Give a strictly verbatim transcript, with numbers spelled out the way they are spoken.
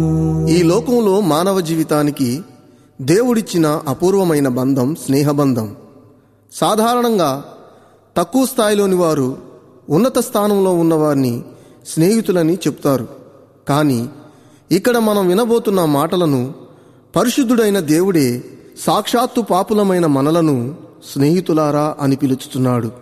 ఈ లోకంలో మానవ జీవితానికి దేవుడిచ్చిన అపూర్వమైన బంధం స్నేహబంధం. సాధారణంగా తక్కువ స్థాయిలోని వారు ఉన్నత స్థానంలో ఉన్నవారిని స్నేహితులని చెప్తారు. కానీ ఇక్కడ మనం వినబోతున్న మాటలను పరిశుద్ధుడైన దేవుడే సాక్షాత్తు పాపులమైన మనలను స్నేహితులారా అని పిలుచుతున్నాడు.